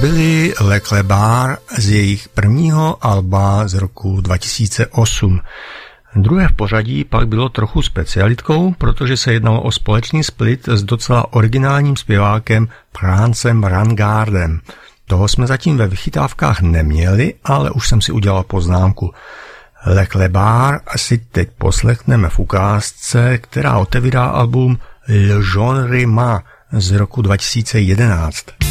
byli Le Clébard z jejich prvního alba z roku 2008. Druhé v pořadí pak bylo trochu specialitkou, protože se jednalo o společný split s docela originálním zpěvákem Francem Rangardem. Toho jsme zatím ve vychytávkách neměli, ale už jsem si udělal poznámku. Le Clébard si teď poslechneme v ukázce, která otevírá album Le Genre Ma z roku 2011.